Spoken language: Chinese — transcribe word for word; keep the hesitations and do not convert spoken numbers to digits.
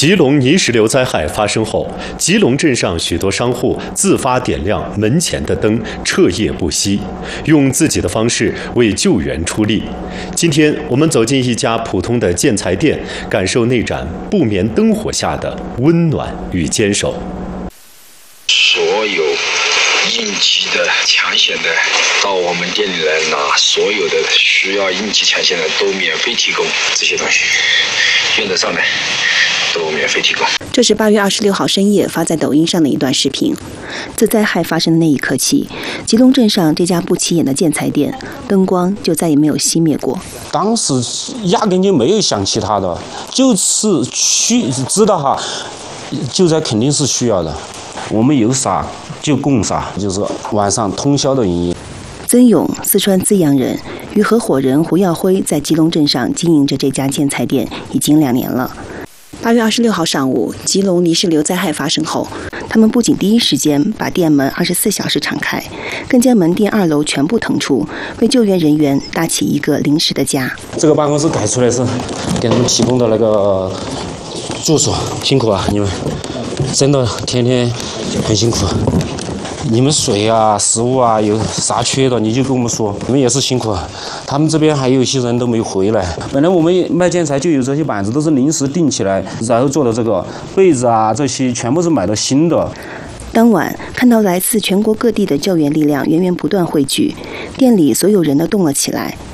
吉隆泥石流灾害发生后，吉隆镇上许多商户自发点亮门前的灯，彻夜不息，用自己的方式为救援出力。今天，我们走进一家普通的建材店，感受那盏不眠灯火下的温暖与坚守。 所有应急的、抢险的，到我们店里来拿，所有的需要应急抢险的都免费提供这些东西，用得上的都免费提供。 这是八月二十六号深夜发在抖音上的一段视频。自灾害发生的那一刻起，吉隆镇上这家不起眼的建材店灯光就再也没有熄灭过。 当时压根就没有想其他的，就是需知道哈，救灾肯定是需要的。我们有啥就供啥，就是晚上通宵的营业。 曾勇，四川资阳人，与合伙人胡耀辉在吉隆镇上经营着这家建材店已经两年了。八月二十六号上午，吉隆泥石流灾害发生后，他们不仅第一时间把店门二十四小时敞开，更将门店二楼全部腾出，为救援人员搭起一个临时的家。 这个办公室改出来是给他们提供的那个住所，辛苦啊，你们真的天天很辛苦。你们水啊、食物啊有啥缺的，你就跟我们说，你们也是辛苦。他们这边还有一些人都没回来。本来我们卖建材就有这些板子，都是临时订起来，然后做的这个被子啊，这些全部是买的新的。 当晚看到来自全国各地的救援力量源源不断汇聚，店里所有人都动了起来。